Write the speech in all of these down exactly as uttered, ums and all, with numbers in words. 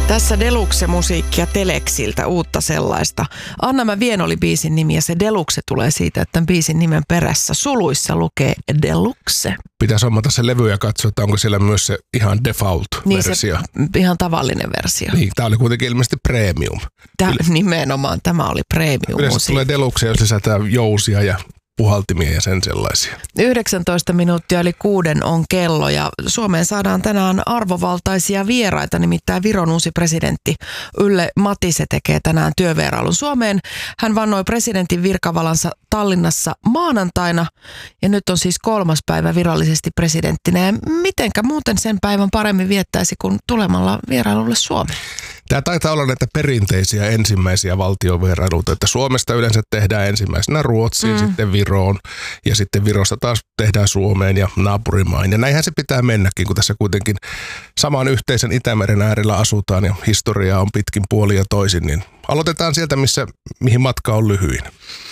Tässä Deluxe-musiikkia Telexiltä, uutta sellaista. Anna mä vien oli biisin nimi ja se Deluxe tulee siitä, että tämän biisin nimen perässä suluissa lukee Deluxe. Pitäisi hommata se levy ja katsoa, että onko siellä myös se ihan default-versio. Niin se ihan tavallinen versio. Niin, tämä oli kuitenkin ilmeisesti premium. Tämä, nimenomaan tämä oli premium. Yleensä tulee Deluxe, jos lisätään jousia ja puhaltimia ja sen sellaisia. yhdeksäntoista minuuttia eli kuuden on kello ja Suomeen saadaan tänään arvovaltaisia vieraita, nimittäin Viron uusi presidentti Yle Matise tekee tänään työvierailun Suomeen. Hän vannoi presidentin virkavalansa Tallinnassa maanantaina ja nyt on siis kolmas päivä virallisesti presidenttinä. Ja mitenkä muuten sen päivän paremmin viettäisi kuin tulemalla vierailulle Suomeen? Tämä taitaa olla näitä perinteisiä ensimmäisiä valtiovierailuita, että Suomesta yleensä tehdään ensimmäisenä Ruotsiin, mm. sitten Viroon ja sitten Virosta taas tehdään Suomeen ja naapurimain. Ja näinhän se pitää mennäkin, kun tässä kuitenkin saman yhteisen Itämeren äärellä asutaan ja historiaa on pitkin puolin ja toisin, niin aloitetaan sieltä, missä, mihin matka on lyhyin.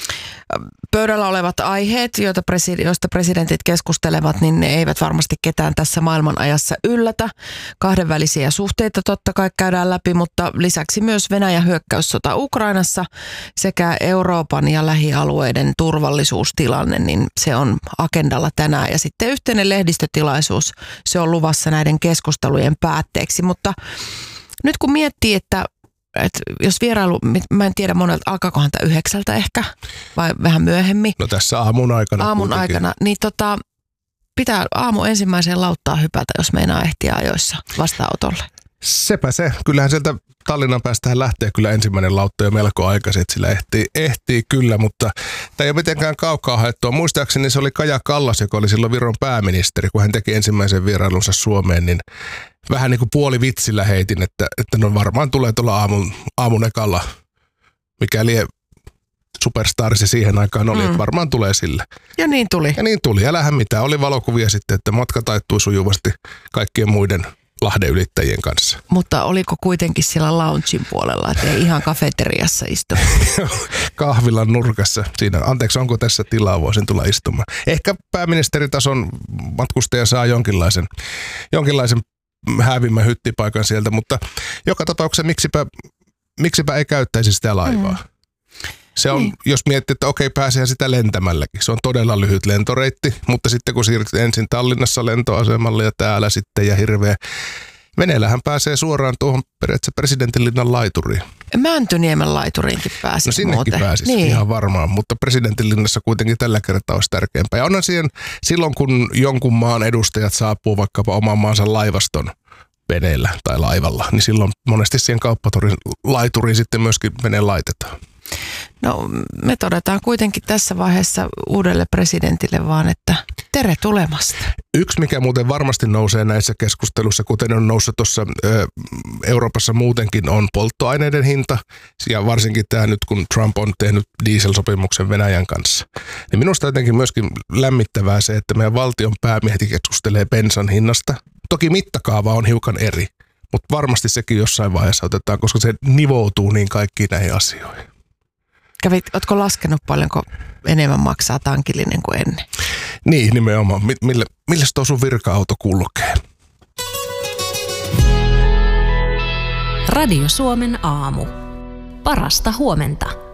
Pöydällä olevat aiheet, joita presi- joista presidentit keskustelevat, niin ne eivät varmasti ketään tässä maailmanajassa yllätä. Kahdenvälisiä suhteita totta kai käydään läpi, mutta lisäksi myös Venäjän hyökkäyssota Ukrainassa sekä Euroopan ja lähialueiden turvallisuustilanne, niin se on agendalla tänään. Ja sitten yhteinen lehdistötilaisuus, se on luvassa näiden keskustelujen päätteeksi, mutta nyt kun miettii, että Et jos vierailu, mä en tiedä monelta, alkaakohan tämä yhdeksältä ehkä vai vähän myöhemmin. No tässä aamun aikana. Aamun kuitenkin. aikana, niin tota, pitää aamu ensimmäiseen lauttaa hypätä, jos meinaa ehtiä ajoissa vastaanotolle. Sepä se. Kyllähän sieltä Tallinnan päästähän lähtee kyllä ensimmäinen lautta jo melko aikaisin, että sillä ehtii, ehtii kyllä, mutta tämä ei ole mitenkään kaukaa haettua. Muistaakseni se oli Kaja Kallas, joka oli silloin Viron pääministeri, kun hän teki ensimmäisen vierailunsa Suomeen, niin vähän niin kuin puoli vitsillä heitin, että, että no varmaan tulee tuolla aamun, aamun ekalla, mikäli superstar se siihen aikaan oli, mm. että varmaan tulee sillä. Ja niin tuli. Ja niin tuli. Älähän mitään. Oli valokuvia sitten, että matka taittui sujuvasti kaikkien muiden Lahden ylittäjien kanssa. Mutta oliko kuitenkin siellä loungein puolella, että ei ihan kafeteriassa istu? Kahvilan nurkassa. Siinä, anteeksi, onko tässä tilaa, voisin tulla istumaan. Ehkä pääministeritason matkustaja saa jonkinlaisen, jonkinlaisen hävimmän hyttipaikan sieltä, mutta joka tapauksessa miksipä, miksipä ei käyttäisi sitä laivaa. Mm. Se on, niin. Jos miettii, että okei, pääsehän sitä lentämälläkin. Se on todella lyhyt lentoreitti, mutta sitten kun siirryt ensin Tallinnassa lentoasemalle ja täällä sitten ja hirveä veneellähän pääsee suoraan tuohon periaatteessa presidentinlinnan laituriin. Mäntyniemen laituriinkin pääsisi. No sinnekin muuten. Pääsisi niin. Ihan varmaan, mutta presidentinlinnassa kuitenkin tällä kertaa olisi tärkeämpää. Ja onhan siihen, silloin kun jonkun maan edustajat saapuu vaikkapa oman maansa laivaston veneellä tai laivalla, niin silloin monesti siihen kauppatorin laituriin sitten myöskin veneen laitetaan. No me todetaan kuitenkin tässä vaiheessa uudelle presidentille vaan, että tere tulemasta. Yksi, mikä muuten varmasti nousee näissä keskusteluissa, kuten on noussut tuossa Euroopassa muutenkin, on polttoaineiden hinta. Ja varsinkin tämä nyt, kun Trump on tehnyt dieselsopimuksen Venäjän kanssa. Niin minusta jotenkin myöskin lämmittävää se, että meidän valtion päämiehet keskustelee bensan hinnasta. Toki mittakaava on hiukan eri, mutta varmasti sekin jossain vaiheessa otetaan, koska se nivoutuu niin kaikkiin näihin asioihin. Kävit, ootko laskenut paljonko enemmän maksaa tankillinen kuin ennen? Niin, nimenomaan. Mille, millä tuo sun virka-auto kulkee? Radio Suomen aamu. Parasta huomenta.